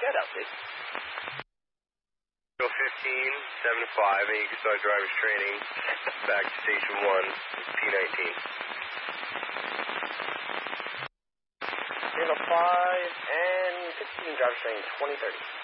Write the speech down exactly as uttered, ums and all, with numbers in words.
get out, please. fifteen, seven five, and you can start driver's training back to station one, P nineteen. Zero five and fifteen, driver's training twenty thirty.